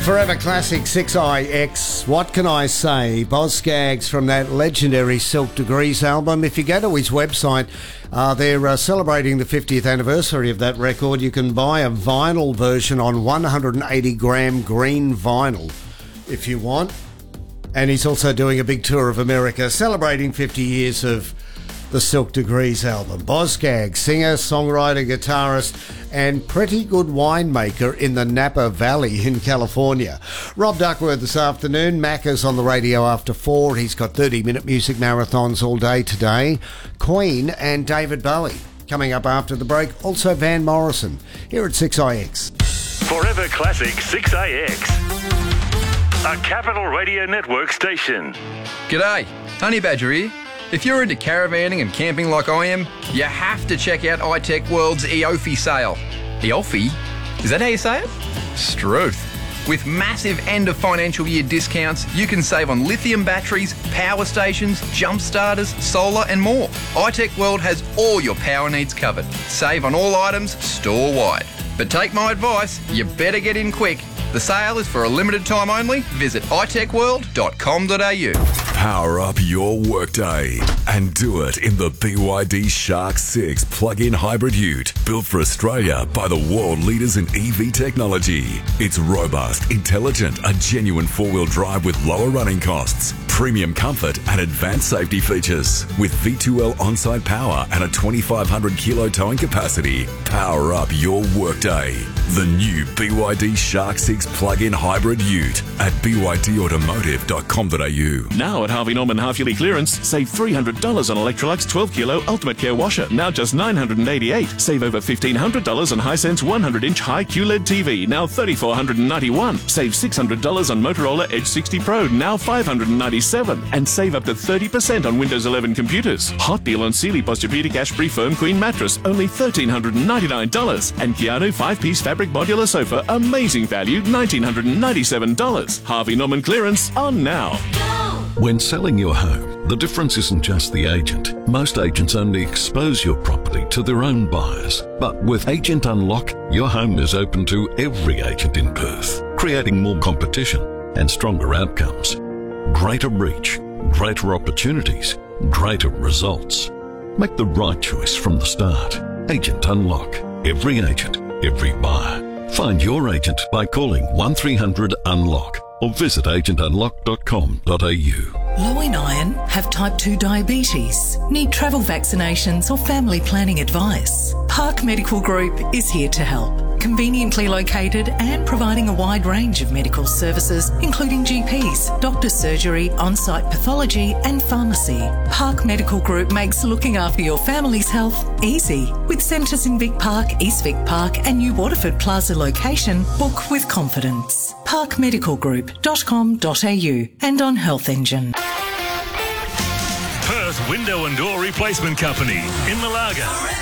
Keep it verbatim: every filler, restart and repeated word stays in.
Forever Classic six I X. What can I say? Boz Scaggs from that legendary Silk Degrees album. If you go to his website, uh, they're uh, celebrating the fiftieth anniversary of that record. You can buy a vinyl version on one hundred eighty gram green vinyl if you want. And he's also doing a big tour of America, celebrating fifty years of the Silk Degrees album. Boz Scaggs, singer, songwriter, guitarist, and pretty good winemaker in the Napa Valley in California. Rob Duckworth this afternoon. Macca's on the radio after four. He's got thirty-minute music marathons all day today. Queen and David Bowie coming up after the break. Also Van Morrison here at six I X. Forever Classic six I X. A Capital Radio Network station. G'day, Honey Badger here. If you're into caravanning and camping like I am, you have to check out iTech World's Eofi sale. Eofi? Is that how you say it? Struth. With massive end of financial year discounts, you can save on lithium batteries, power stations, jump starters, solar and more. iTech World has all your power needs covered. Save on all items store-wide. But take my advice, you better get in quick. The sale is for a limited time only. Visit i tech world dot com dot a u. Power up your workday and do it in the B Y D Shark six plug-in hybrid ute, built for Australia by the world leaders in E V technology. It's robust, intelligent, a genuine four-wheel drive with lower running costs, premium comfort and advanced safety features. With V two L on-site power and a twenty-five hundred kilo towing capacity, power up your workday. The new B Y D Shark six plug-in hybrid ute at b y d automotive dot com dot a u. Now at Harvey Norman half-yearly clearance, save three hundred dollars on Electrolux twelve kilo Ultimate Care washer, now just nine hundred eighty-eight dollars. Save over fifteen hundred dollars on Hisense one hundred inch high Q L E D T V, now three thousand four hundred ninety-one dollars. Save six hundred dollars on Motorola Edge sixty Pro, now five hundred ninety-seven dollars. And save up to thirty percent on Windows eleven computers. Hot deal on Sealy Posturepedic Ashbury Firm Queen Mattress, only one thousand three hundred ninety-nine dollars. And Keanu five-piece fabric modular sofa, amazing value, one thousand nine hundred ninety-seven dollars. Harvey Norman clearance on now. When selling your home, the difference isn't just the agent. Most agents only expose your property to their own buyers. But with Agent Unlock, your home is open to every agent in Perth, creating more competition and stronger outcomes. Greater reach, greater opportunities, greater results. Make the right choice from the start. Agent Unlock. Every agent, every buyer. Find your agent by calling one three hundred unlock or visit agent unlock dot com dot a u. Low in iron, have type two diabetes, need travel vaccinations or family planning advice? Park Medical Group is here to help. Conveniently located and providing a wide range of medical services, including G Ps, doctor's surgery, on-site pathology and pharmacy. Park Medical Group makes looking after your family's health easy. With centres in Vic Park, East Vic Park and New Waterford Plaza location, book with confidence. park medical group dot com dot a u and on Health Engine. Perth Window and Door Replacement Company in Malaga.